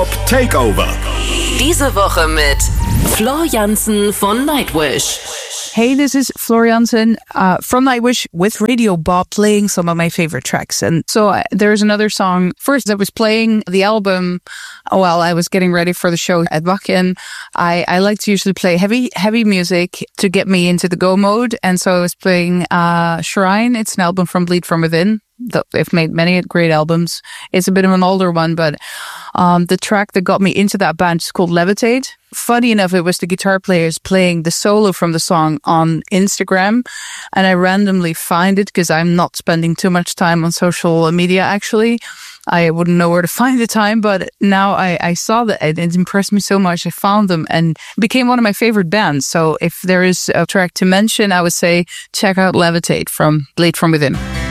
Hip-Hop Takeover. Diese Woche mit Floor Jansen von Nightwish. Hey, this is Floor Jansen from Nightwish with Radio Bob playing some of my favorite tracks. And so there's another song. First, I was playing the album while I was getting ready for the show at Wacken. I like to usually play heavy music to get me into the go mode. And so I was playing Shrine. It's an album from Bleed From Within. They've made many great albums. It's a bit of an older one, but the track that got me into that band is called Levitate. Funny enough, it was the guitar players playing the solo from the song on Instagram, and I randomly find it because I'm not spending too much time on social media, actually. I wouldn't know where to find the time, but now I saw that it impressed me so much. I found them and became one of my favorite bands. So if there is a track to mention, I would say check out Levitate from Bleed From Within.